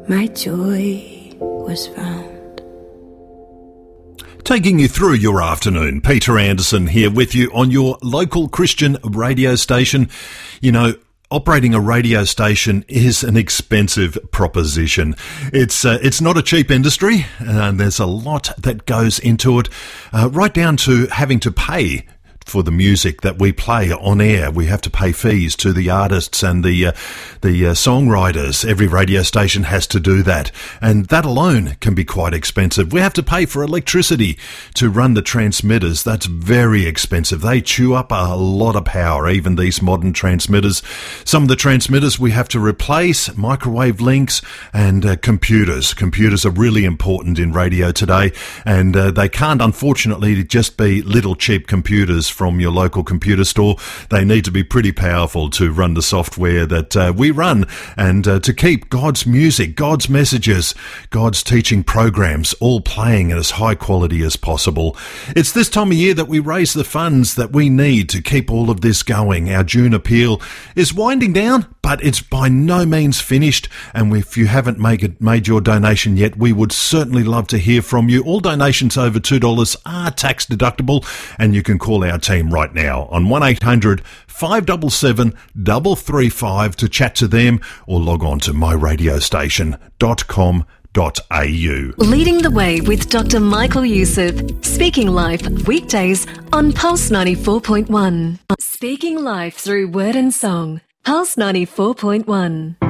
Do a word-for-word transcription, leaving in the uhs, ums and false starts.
my joy was found. Taking you through your afternoon, Peter Anderson here with you on your local Christian radio station. You know, operating a radio station is an expensive proposition. It's uh, it's not a cheap industry, and there's a lot that goes into it, uh, right down to having to pay for the music that we play on air. We have to pay fees to the artists and the uh, the uh, songwriters. Every radio station has to do that, and that alone can be quite expensive. We have to pay for electricity to run the transmitters. That's very expensive. They chew up a lot of power, even these modern transmitters. Some of the transmitters we have to replace, microwave links, and uh, computers. Computers are really important in radio today, and uh, they can't, unfortunately, just be little cheap computers from your local computer store. They need to be pretty powerful to run the software that uh, we run, and uh, to keep God's music, God's messages, God's teaching programs all playing at as high quality as possible. It's this time of year that we raise the funds that we need to keep all of this going. Our June appeal is winding down, but it's by no means finished, and if you haven't make it, made your donation yet, we would certainly love to hear from you. All donations over two dollars are tax deductible, and you can call our team right now on one eight hundred five seven seven three three five to chat to them, or log on to my radio station dot com dot a u. Leading the Way with Doctor Michael Youssef. Speaking Life, weekdays on Pulse ninety-four point one. Speaking Life through word and song. Pulse ninety-four point one.